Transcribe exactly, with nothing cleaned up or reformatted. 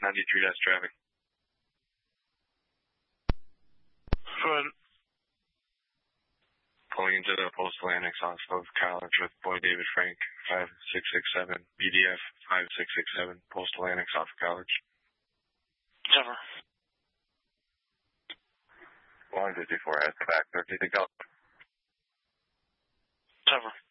ninety-three dash traffic. Go ahead. Pulling into the Postal Annex off of College with Boy David Frank, five six six seven, B D F five six six seven, Postal Annex off of College. Cover. one fifty-four has the back, anything else? Cover.